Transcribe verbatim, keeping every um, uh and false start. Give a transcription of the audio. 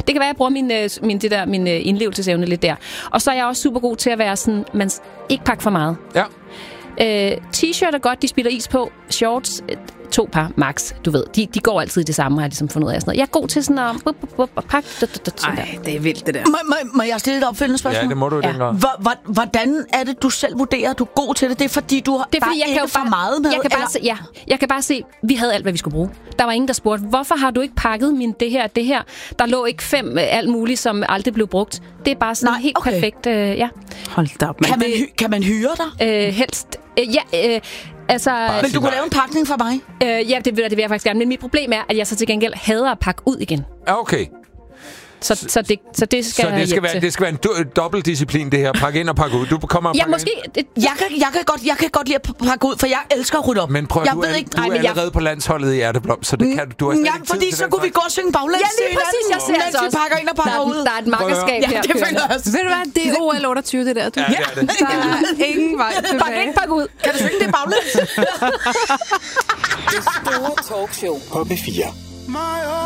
Det kan være, at jeg bruger min, min, det der, min indlevelsesevne lidt der. Og så er jeg også super god til at være sådan, man ikke pakke for meget. Ja. Øh, t-shirt er godt, de spiller is på. Shorts, to par max, du ved. De, de går altid i det samme, har jeg ligesom fundet ud af. Sådan noget. Jeg er god til sådan at pakke. Ej, det er vildt, det der. Må, må, må jeg stille et opfølgende spørgsmål? Ja, det må du ja. dengang. Hvordan er det, du selv vurderer, at du er god til det? Det er fordi, du har det er, fordi, bare jeg ikke kan jo for bare, meget med? Jeg kan, bare se, ja, jeg kan bare se, vi havde alt, hvad vi skulle bruge. Der var ingen, der spurgte, hvorfor har du ikke pakket min det her, det her? Der lå ikke fem alt muligt, som aldrig blev brugt. Det er bare sådan Nej, helt okay. perfekt. Øh, ja. Hold da op. Kan man, det... hy- kan man hyre dig? Øh, helst. Øh, ja, øh, altså... Men du kunne lave en pakning for mig? Øh, ja, det vil, det vil jeg faktisk gerne. Men mit problem er, at jeg så til gengæld hader at pakke ud igen. Ja, okay. Så, så, det, så det skal Så det skal, være, det skal være en do- dobbeltdisciplin, det her. Pakke ind og pakke ud. Du kommer og ja, pakker måske... ind. Det, Jeg kan, jeg, kan godt, jeg kan godt lide at pakke ud, for jeg elsker at rydde op. Men prøv, jeg du, ved er, ikke, du ej, er men jeg... allerede på landsholdet i Hjerteblom, så det kan du har slet Ja, ikke tid fordi til så den kunne vi slags. gå og synge baglæns. Ja, lige præcis. Jeg ser altså også. pakker ind og pakker der, ud. der er et makkerskab Ja, her. det føler jeg også. Ved du hvad, det er O L otteogtyve, det der. Du. Ja, det er det. Der er ingen vej tilbage. Pak ind, pak ud. Kan du synge det baglæns? Det store talkshow på P fire.